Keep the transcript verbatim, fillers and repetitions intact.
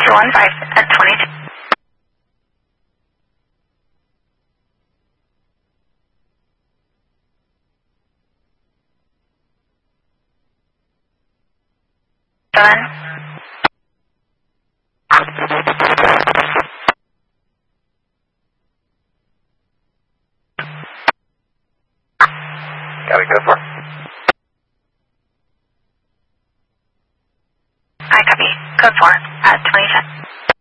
two one five at twenty-two. Done. Copy, code four. I copy. Code four at twenty ten.